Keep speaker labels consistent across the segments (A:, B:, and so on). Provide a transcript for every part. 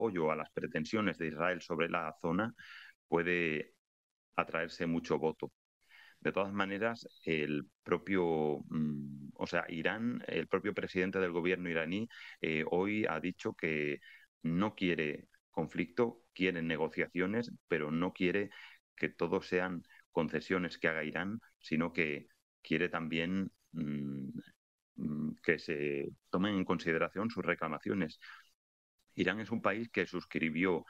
A: apoyo a las pretensiones de Israel sobre la zona puede atraerse mucho voto. De todas maneras, Irán, el propio presidente del gobierno iraní, hoy ha dicho que no quiere conflicto, quiere negociaciones, pero no quiere que todo sean concesiones que haga Irán, sino que quiere también que se tomen en consideración sus reclamaciones. Irán es un país que suscribió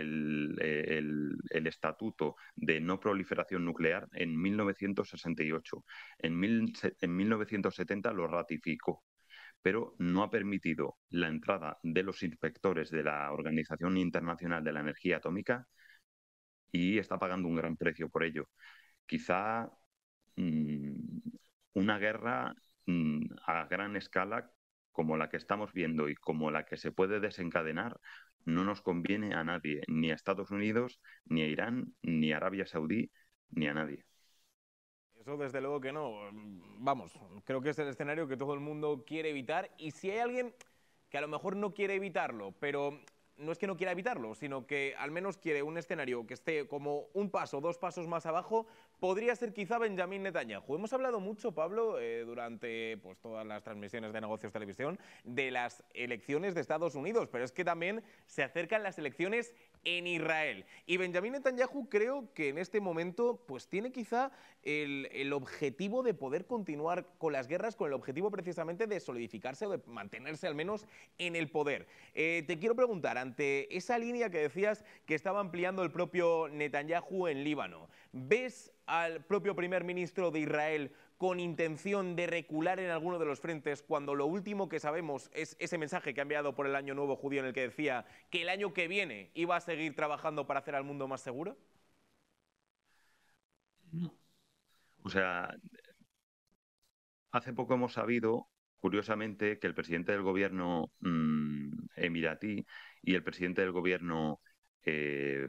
A: el Estatuto de No Proliferación Nuclear en 1968. En 1970 lo ratificó, pero no ha permitido la entrada de los inspectores de la Organización Internacional de la Energía Atómica y está pagando un gran precio por ello. Quizá una guerra a gran escala como la que estamos viendo y como la que se puede desencadenar no nos conviene a nadie, ni a Estados Unidos, ni a Irán, ni a Arabia Saudí, ni a nadie.
B: Eso desde luego que no. Vamos, creo que es el escenario que todo el mundo quiere evitar y si hay alguien que a lo mejor no quiere evitarlo, pero no es que no quiera evitarlo, sino que al menos quiere un escenario que esté como un paso, dos pasos más abajo, podría ser quizá Benjamín Netanyahu. Hemos hablado mucho, Pablo, durante pues, todas las transmisiones de Negocios Televisión, de las elecciones de Estados Unidos, pero es que también se acercan las elecciones en Israel. Y Benjamín Netanyahu creo que en este momento pues tiene quizá el objetivo de poder continuar con las guerras, con el objetivo precisamente de solidificarse o de mantenerse al menos en el poder. Te quiero preguntar, ante esa línea que decías que estaba ampliando el propio Netanyahu en Líbano, ¿ves al propio primer ministro de Israel con intención de recular en alguno de los frentes cuando lo último que sabemos es ese mensaje que ha enviado por el Año Nuevo Judío en el que decía que el año que viene iba a seguir trabajando para hacer al mundo más seguro?
A: No. O sea, hace poco hemos sabido, curiosamente, que el presidente del gobierno emiratí y el presidente del gobierno eh,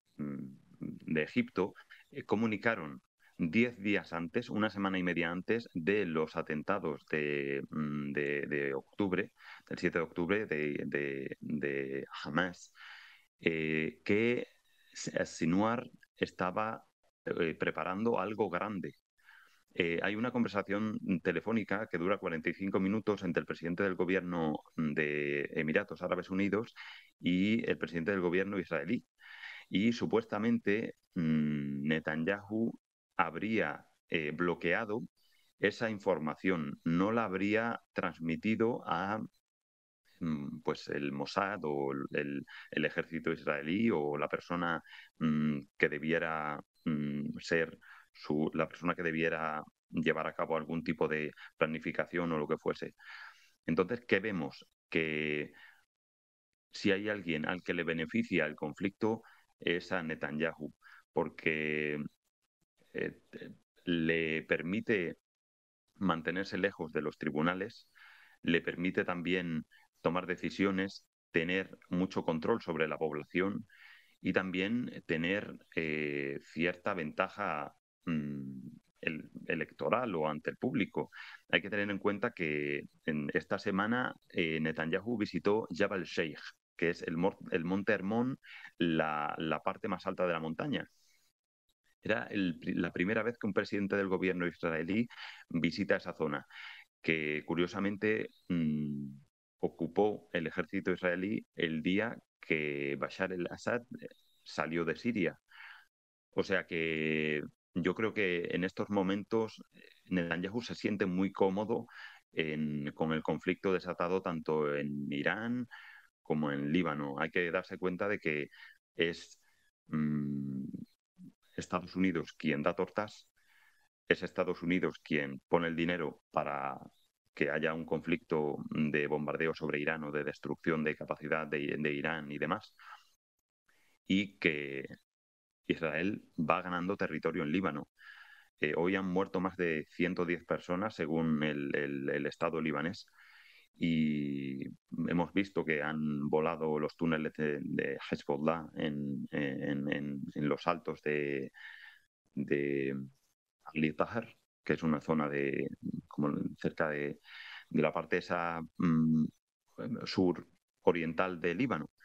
A: de Egipto comunicaron 10 días antes, una semana y media antes de los atentados de octubre, del 7 de octubre de Hamas, que Sinwar estaba preparando algo grande. Hay una conversación telefónica que dura 45 minutos entre el presidente del gobierno de Emiratos Árabes Unidos y el presidente del gobierno israelí. Y supuestamente Netanyahu habría bloqueado esa información, no la habría transmitido a pues el Mossad o el ejército israelí o la persona que debiera ser la persona que debiera llevar a cabo algún tipo de planificación o lo que fuese. Entonces, ¿qué vemos? Que si hay alguien al que le beneficia el conflicto es a Netanyahu, porque eh, le permite mantenerse lejos de los tribunales, le permite también tomar decisiones, tener mucho control sobre la población y también tener cierta ventaja electoral o ante el público. Hay que tener en cuenta que en esta semana Netanyahu visitó Jabal Sheikh, que es el Monte Hermón, la parte más alta de la montaña. Era la primera vez que un presidente del gobierno israelí visita esa zona, que curiosamente ocupó el ejército israelí el día que Bashar el-Assad salió de Siria. O sea que yo creo que en estos momentos Netanyahu se siente muy cómodo con el conflicto desatado tanto en Irán como en Líbano. Hay que darse cuenta de que es mm, Estados Unidos quien da tortas, es Estados Unidos quien pone el dinero para que haya un conflicto de bombardeo sobre Irán o de destrucción de capacidad de Irán y demás, y que Israel va ganando territorio en Líbano. Hoy han muerto más de 110 personas según el Estado libanés y hemos visto que han volado los túneles de Hezbollah en los altos de Ali Tahar, que es una zona como cerca de la parte esa sur oriental de Líbano.